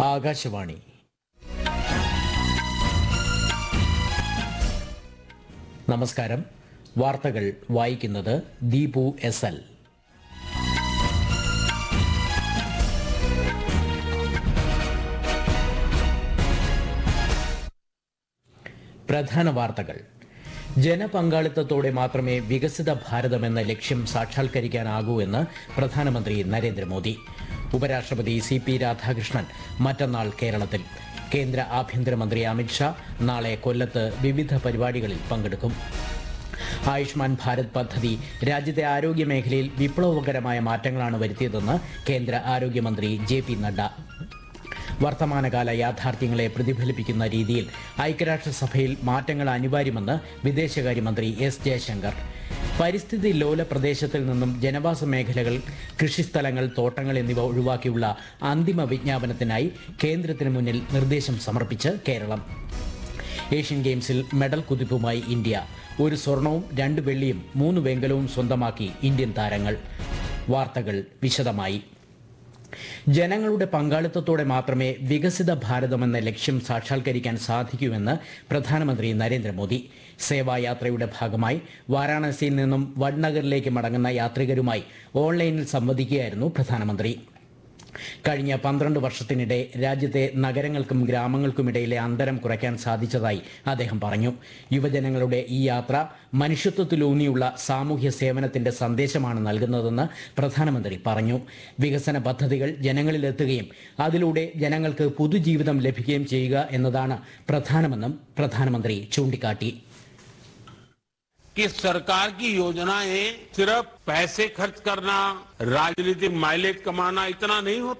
ആകാശവാണി. നമസ്കാരം. വാർത്തകൾ വായിക്കുന്നത് ദീപു എസ് എൽ. പ്രധാന വാർത്തകൾ. ജനപങ്കാളിത്തത്തോടെ മാത്രമേ വികസിത ഭാരതം എന്ന ലക്ഷ്യം സാക്ഷാത്കരിക്കാനാകൂ എന്ന് പ്രധാനമന്ത്രി നരേന്ദ്രമോദി. ഉപരാഷ്ട്രപതി CP രാധാകൃഷ്ണൻ മറ്റന്നാൾ കേരളത്തിൽ. കേന്ദ്ര ആഭ്യന്തരമന്ത്രി അമിത്ഷാ നാളെ കൊല്ലത്ത് വിവിധ പരിപാടികളിൽ പങ്കെടുക്കും. ആയുഷ്മാൻ ഭാരത് പദ്ധതി രാജ്യത്തെ ആരോഗ്യ മേഖലയിൽ വിപ്ലവകരമായ മാറ്റങ്ങളാണ് വരുത്തിയതെന്ന് കേന്ദ്ര ആരോഗ്യമന്ത്രി JP നഡ്ഡ. വർത്തമാനകാല യാഥാർത്ഥ്യങ്ങളെ പ്രതിഫലിപ്പിക്കുന്ന രീതിയിൽ ഐക്യരാഷ്ട്രസഭയിൽ മാറ്റങ്ങൾ അനിവാര്യമെന്ന് വിദേശകാര്യമന്ത്രി S ജയശങ്കർ. പരിസ്ഥിതി ലോല പ്രദേശത്തിൽ നിന്നും ജനവാസ മേഖലകൾ, കൃഷിസ്ഥലങ്ങൾ, തോട്ടങ്ങൾ എന്നിവ ഒഴിവാക്കിയുള്ള അന്തിമ വിജ്ഞാപനത്തിനായി കേന്ദ്രത്തിന് മുന്നിൽ നിർദ്ദേശം സമർപ്പിച്ച് കേരളം. ഏഷ്യൻ ഗെയിംസിൽ മെഡൽ കുതിപ്പുമായി ഇന്ത്യ. 1 സ്വർണവും 2 വെള്ളിയും 3 വെങ്കലവും സ്വന്തമാക്കി ഇന്ത്യൻ താരങ്ങൾ. വാർത്തകൾ വിശദമായി. ജനങ്ങളുടെ പങ്കാളിത്തത്തോടെ മാത്രമേ വികസിത ഭാരതം എന്ന ലക്ഷ്യം സാക്ഷാത്കരിക്കാൻ സാധിക്കൂവെന്ന് പ്രധാനമന്ത്രി നരേന്ദ്രമോദി. സേവായാത്രയുടെ ഭാഗമായി വാരാണസിയിൽ നിന്നും വഡ്നഗറിലേക്ക് മടങ്ങുന്ന യാത്രികരുമായി ഓൺലൈനിൽ സംവദിക്കുകയായിരുന്നു പ്രധാനമന്ത്രി. കഴിഞ്ഞ 12 വർഷത്തിനിടെ രാജ്യത്തെ നഗരങ്ങൾക്കും ഗ്രാമങ്ങൾക്കുമിടയിലെ അന്തരം കുറയ്ക്കാൻ സാധിച്ചതായി അദ്ദേഹം പറഞ്ഞു. യുവജനങ്ങളുടെ ഈ യാത്ര മനുഷ്യത്വത്തിലൂന്നിയുള്ള സാമൂഹ്യ സേവനത്തിന്റെ സന്ദേശമാണ് നൽകുന്നതെന്ന് പ്രധാനമന്ത്രി പറഞ്ഞു. വികസന പദ്ധതികൾ ജനങ്ങളിലെത്തുകയും അതിലൂടെ ജനങ്ങൾക്ക് പുതുജീവിതം ലഭിക്കുകയും ചെയ്യുക എന്നതാണ് പ്രധാനമെന്നും പ്രധാനമന്ത്രി ചൂണ്ടിക്കാട്ടി. कि सरकार की योजनाएं सिर्फ पैसे खर्च करना, राजनीतिक माइलेज कमाना इतना नहीं होता।